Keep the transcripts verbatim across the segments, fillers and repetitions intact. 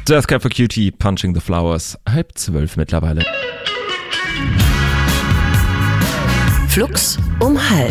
Death Cab for Cutie, Punching the Flowers, halb zwölf mittlerweile. Flux um halb.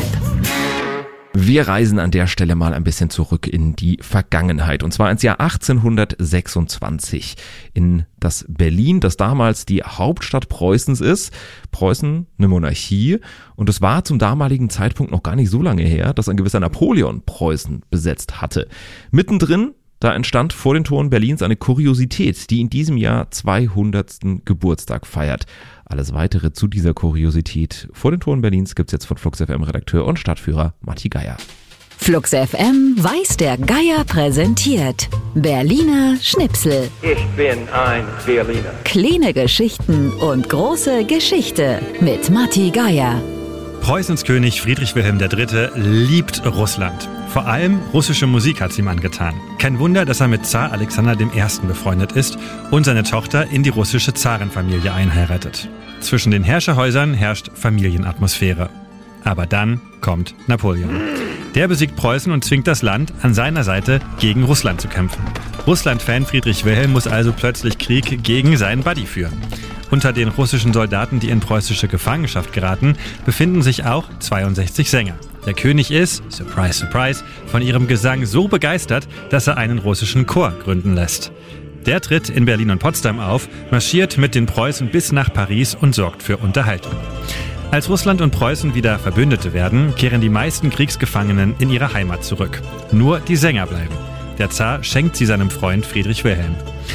Wir reisen an der Stelle mal ein bisschen zurück in die Vergangenheit, und zwar ins Jahr achtzehnhundertsechsundzwanzig, in das Berlin, das damals die Hauptstadt Preußens ist. Preußen, eine Monarchie, und es war zum damaligen Zeitpunkt noch gar nicht so lange her, dass ein gewisser Napoleon Preußen besetzt hatte. Mittendrin, da entstand vor den Toren Berlins eine Kuriosität, die in diesem Jahr zweihundertsten Geburtstag feiert. Alles Weitere zu dieser Kuriosität vor den Toren Berlins gibt's jetzt von Flux F M Redakteur und Stadtführer Matti Geier. Flux F M weiß der Geier präsentiert Berliner Schnipsel. Ich bin ein Berliner. Kleine Geschichten und große Geschichte mit Matti Geier. Preußens König Friedrich Wilhelm der Dritte liebt Russland. Vor allem russische Musik hat es ihm angetan. Kein Wunder, dass er mit Zar Alexander der Erste befreundet ist und seine Tochter in die russische Zarenfamilie einheiratet. Zwischen den Herrscherhäusern herrscht Familienatmosphäre. Aber dann kommt Napoleon. Der besiegt Preußen und zwingt das Land, an seiner Seite gegen Russland zu kämpfen. Russland-Fan Friedrich Wilhelm muss also plötzlich Krieg gegen seinen Buddy führen. Unter den russischen Soldaten, die in preußische Gefangenschaft geraten, befinden sich auch zweiundsechzig Sänger. Der König ist, surprise, surprise, von ihrem Gesang so begeistert, dass er einen russischen Chor gründen lässt. Der tritt in Berlin und Potsdam auf, marschiert mit den Preußen bis nach Paris und sorgt für Unterhaltung. Als Russland und Preußen wieder Verbündete werden, kehren die meisten Kriegsgefangenen in ihre Heimat zurück. Nur die Sänger bleiben. Der Zar schenkt sie seinem Freund Friedrich Wilhelm.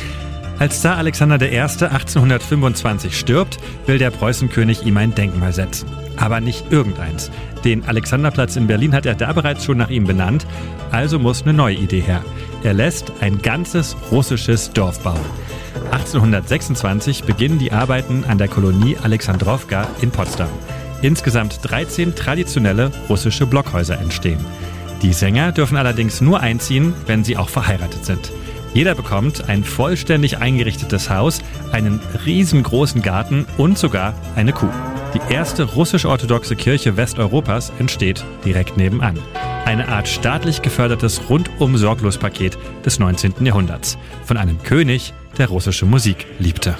Als Zar Alexander der Erste achtzehnhundertfünfundzwanzig stirbt, will der Preußenkönig ihm ein Denkmal setzen. Aber nicht irgendeins. Den Alexanderplatz in Berlin hat er da bereits schon nach ihm benannt, also muss eine neue Idee her. Er lässt ein ganzes russisches Dorf bauen. achtzehnhundertsechsundzwanzig beginnen die Arbeiten an der Kolonie Alexandrowka in Potsdam. Insgesamt dreizehn traditionelle russische Blockhäuser entstehen. Die Sänger dürfen allerdings nur einziehen, wenn sie auch verheiratet sind. Jeder bekommt ein vollständig eingerichtetes Haus, einen riesengroßen Garten und sogar eine Kuh. Die erste russisch-orthodoxe Kirche Westeuropas entsteht direkt nebenan. Eine Art staatlich gefördertes Rundum-Sorglos-Paket des neunzehnten Jahrhunderts. Von einem König, der russische Musik liebte.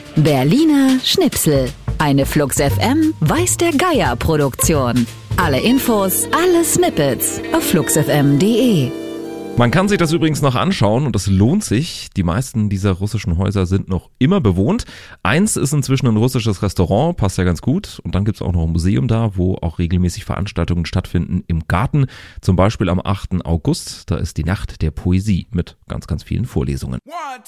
Berliner Schnipsel. Eine Flux F M weiß der Geier Produktion. Alle Infos, alle Snippets auf flux f m punkt d e. Man kann sich das übrigens noch anschauen und es lohnt sich. Die meisten dieser russischen Häuser sind noch immer bewohnt. Eins ist inzwischen ein russisches Restaurant, passt ja ganz gut. Und dann gibt es auch noch ein Museum da, wo auch regelmäßig Veranstaltungen stattfinden im Garten. Zum Beispiel am achten August, da ist die Nacht der Poesie mit ganz, ganz vielen Vorlesungen. One,